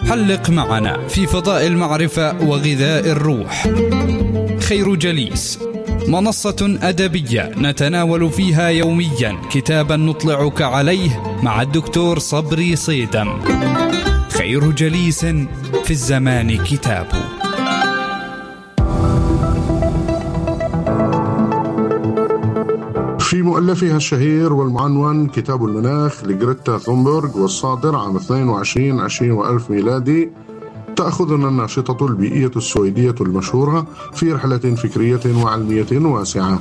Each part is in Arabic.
حلق معنا في فضاء المعرفة وغذاء الروح. خير جليس، منصة أدبية نتناول فيها يوميا كتابا نطلعك عليه مع الدكتور صبري صيدم. خير جليس في الزمان كتاب. في مؤلفها الشهير والمعنون كتاب المناخ لغريتا ثونبرغ والصادر عام 22/20,000 ميلادي، تأخذنا الناشطة البيئية السويدية المشهورة في رحلة فكرية وعلمية واسعة،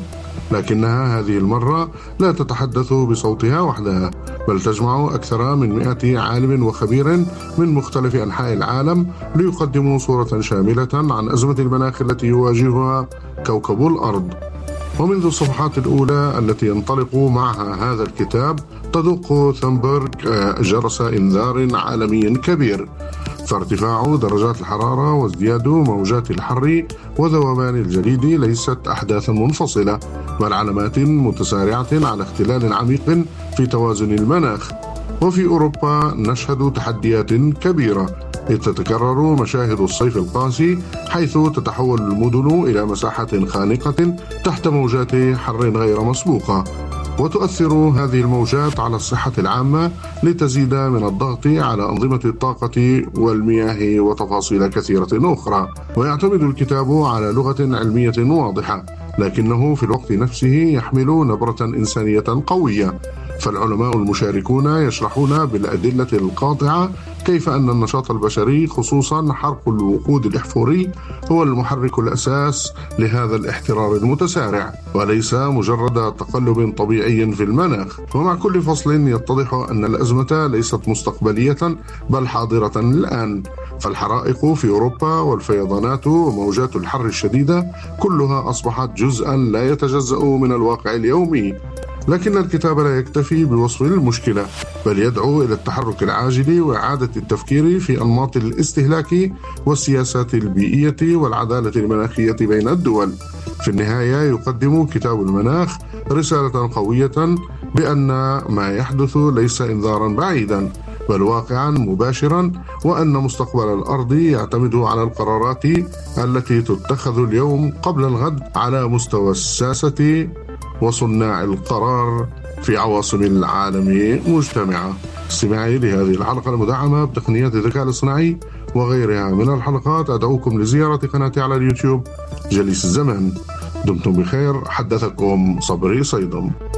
لكنها هذه المرة لا تتحدث بصوتها وحدها، بل تجمع أكثر من 100 عالم وخبير من مختلف أنحاء العالم ليقدموا صورة شاملة عن أزمة المناخ التي يواجهها كوكب الأرض. ومنذ الصفحات الأولى التي ينطلق معها هذا الكتاب تدق ثونبرغ جرس إنذار عالمي كبير، فارتفاع درجات الحرارة وازدياد موجات الحر وذوبان الجليد ليست أحداثا منفصلة، بل علامات متسارعة على اختلال عميق في توازن المناخ. وفي أوروبا نشهد تحديات كبيرة، إذ تتكرر مشاهد الصيف القاسي، حيث تتحول المدن إلى مساحات خانقة تحت موجات حر غير مسبوقة، وتؤثر هذه الموجات على الصحة العامة لتزيد من الضغط على أنظمة الطاقة والمياه وتفاصيل كثيرة أخرى. ويعتمد الكتاب على لغة علمية واضحة، لكنه في الوقت نفسه يحمل نبرة إنسانية قوية، فالعلماء المشاركون يشرحون بالأدلة القاطعة كيف أن النشاط البشري، خصوصا حرق الوقود الأحفوري، هو المحرك الأساس لهذا الاحترار المتسارع، وليس مجرد تقلب طبيعي في المناخ. ومع كل فصل يتضح أن الأزمة ليست مستقبلية بل حاضرة الآن، فالحرائق في أوروبا والفيضانات وموجات الحر الشديدة كلها أصبحت جزءا لا يتجزأ من الواقع اليومي. لكن الكتاب لا يكتفي بوصف المشكلة، بل يدعو إلى التحرك العاجل وإعادة التفكير في أنماط الاستهلاك والسياسات البيئية والعدالة المناخية بين الدول. في النهاية يقدم كتاب المناخ رسالة قوية بأن ما يحدث ليس إنذارا بعيدا، بل واقعا مباشرا، وأن مستقبل الأرض يعتمد على القرارات التي تتخذ اليوم قبل الغد على مستوى الساسة وصناع القرار في عواصم العالم مجتمعة. استماعي لهذه الحلقة المدعمة بتقنيات الذكاء الاصطناعي وغيرها من الحلقات. أدعوكم لزيارة قناتي على اليوتيوب جليس الزمان. دمتم بخير، حدثكم صبري صيدم.